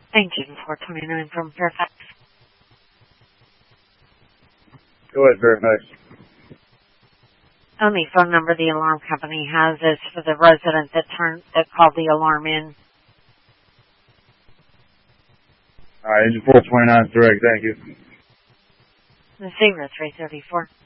Engine 429 from Fairfax. Go ahead, Fairfax. Only phone number the alarm company has is for the resident that called the alarm in. All right, Engine 429 is direct. Thank you. The 0334.